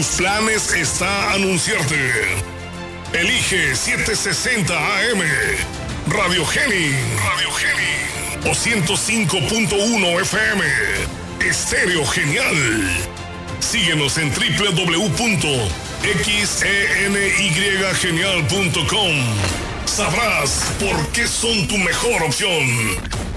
Planes está anunciarte. Elige 760 AM, Radio Geni, o 105.1 FM, Estéreo Genial. Síguenos en www.xenygenial.com. Sabrás por qué son tu mejor opción.